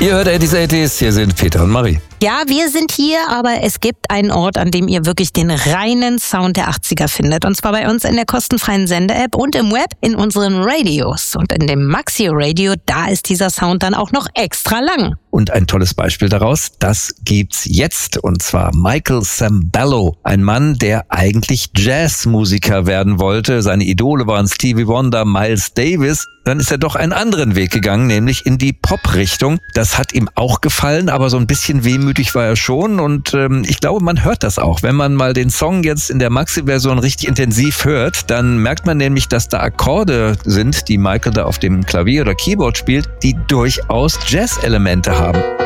Ihr hört 80s 80s, hier sind Peter und Marie. Ja, wir sind hier, aber es gibt einen Ort, an dem ihr wirklich den reinen Sound der 80er findet. Und zwar bei uns in der kostenfreien Sende-App und im Web in unseren Radios. Und in dem Maxi-Radio, da ist dieser Sound dann auch noch extra lang. Und ein tolles Beispiel daraus, das gibt's jetzt. Und zwar Michael Sembello, ein Mann, der eigentlich Jazzmusiker werden wollte. Seine Idole waren Stevie Wonder, Miles Davis. Dann ist er doch einen anderen Weg gegangen, nämlich in die Pop-Richtung. Das hat ihm auch gefallen, aber so ein bisschen wehmütig war er schon. Und ich glaube, man hört das auch. Wenn man mal den Song jetzt in der Maxi-Version richtig intensiv hört, dann merkt man nämlich, dass da Akkorde sind, die Michael da auf dem Klavier oder Keyboard spielt, die durchaus Jazz-Elemente haben.